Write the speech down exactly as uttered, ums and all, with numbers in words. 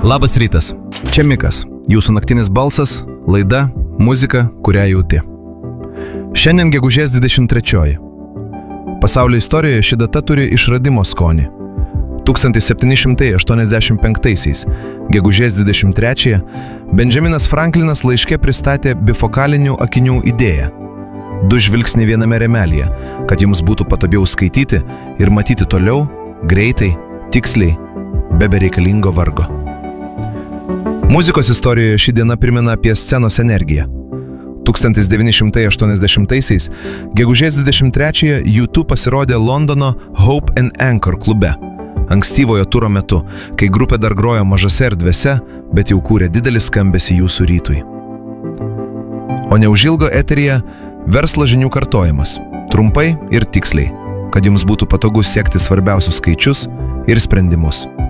Labas rytas, čia Mikas, jūsų naktinis balsas, laida, muzika, kurią jauti. Šiandien gegužės dvidešimt trečioji. Pasaulio istorijoje ši data turi išradimo skonį. tūkstantis septyni šimtai aštuoniasdešimt penktaisiais, gegužės dvidešimt trečiąją, Benjaminas Franklinas laiške pristatė bifokalinių akinių idėją. Du žvilgsniai viename rėmelyje, kad jums būtų patogiau skaityti ir matyti toliau, greitai, tiksliai, be bereikalingo vargo. Muzikos istorijoje ši diena primena apie scenos energiją. tūkstantis devyni šimtai aštuoniasdešimtaisiais, gegužės dvidešimt trečiąją U two pasirodė Londono Hope and Anchor klube, ankstyvojo turo metu, kai grupė dar grojo mažose erdvėse, bet jau kūrė didelį skambesį jūsų rytui. O neužilgo eteryje verslo žinių kartojimas, trumpai ir tiksliai, kad jums būtų patogu sekti svarbiausius skaičius ir sprendimus.